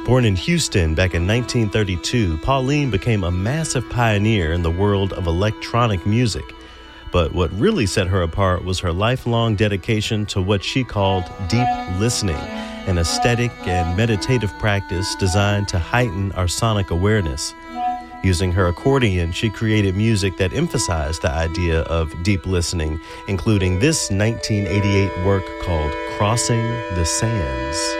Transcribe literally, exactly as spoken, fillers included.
Born in Houston back in nineteen thirty-two, Pauline became a massive pioneer in the world of electronic music. But what really set her apart was her lifelong dedication to what she called deep listening, an aesthetic and meditative practice designed to heighten our sonic awareness. Using her accordion, she created music that emphasized the idea of deep listening, including this nineteen eighty-eight work called Crossing the Sands.